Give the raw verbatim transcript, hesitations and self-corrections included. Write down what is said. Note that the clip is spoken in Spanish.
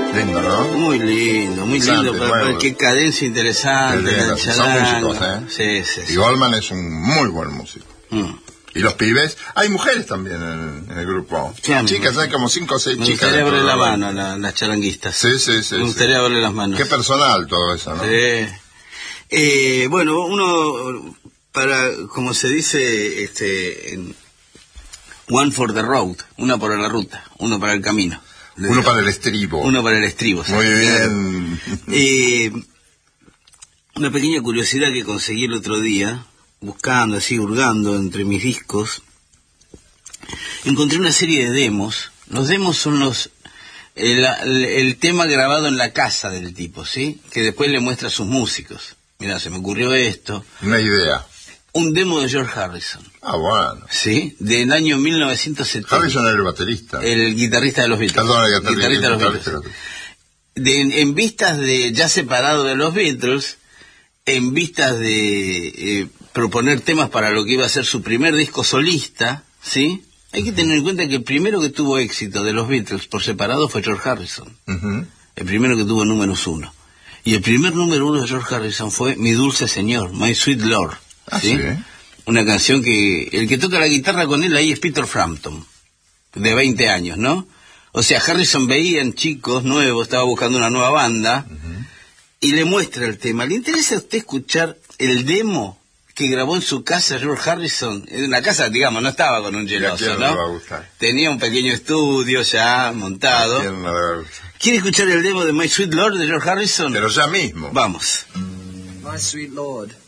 Lindo, ¿no? Muy lindo, muy lindo. Interesante, Para, bueno. Qué cadencia interesante. Qué lindo, la son charanga. músicos, ¿eh? Sí, sí, sí. Y Goldman es un muy buen músico. Mm. Y los pibes, hay mujeres también en, en el grupo. Sí, a mí Chicas, me- hay como cinco o seis Me chicas. gustaría dentro verle de la la mano a banda. la- las charanguistas. Sí, sí, sí. Me sí. gustaría verle las manos. Qué personal todo eso, ¿no? Sí. Eh, bueno, uno, para, como se dice, este, en one for the road, uno para la ruta, uno para el camino. Uno para el estribo. Uno para el estribo. Muy ¿sabes? bien. Eh, una pequeña curiosidad que conseguí el otro día, buscando, así, hurgando entre mis discos, encontré una serie de demos. Los demos son los el, el, el tema grabado en la casa del tipo, ¿sí? Que después le muestra a sus músicos. Mira, se me ocurrió esto. Una idea. Un demo de George Harrison, Ah, bueno. ¿sí? Del año mil novecientos setenta. Harrison era el baterista. El guitarrista de los Beatles. Perdón, el guitarrista, Guitarrista de los el Beatles. guitarrista. De, en, en vistas de, ya separado de los Beatles, en vistas de eh, proponer temas para lo que iba a ser su primer disco solista, ¿sí? Hay que tener en cuenta que el primero que tuvo éxito de los Beatles por separado fue George Harrison. Uh-huh. El primero que tuvo números uno. Y el primer número uno de George Harrison fue Mi Dulce Señor, My Sweet Lord. Ah, ¿sí? sí. Una canción que el que toca la guitarra con él ahí es Peter Frampton, de veinte años, ¿no? O sea, Harrison veía en chicos nuevos, estaba buscando una nueva banda, uh-huh. y le muestra el tema. ¿Le interesa a usted escuchar el demo que grabó en su casa George Harrison? En la casa, digamos, no estaba con un geloso, no le va a ¿no? gustar? Tenía un pequeño estudio ya montado. ¿Quién no le va a gustar? ¿Quiere escuchar el demo de My Sweet Lord de George Harrison? Pero ya mismo. Vamos. My sweet Lord.